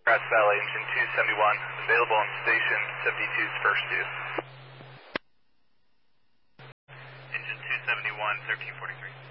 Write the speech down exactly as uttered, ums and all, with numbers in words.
Grass Valley, engine two seventy-one, available on station seventy-two's first due. Engine two seventy-one, thirteen forty-three.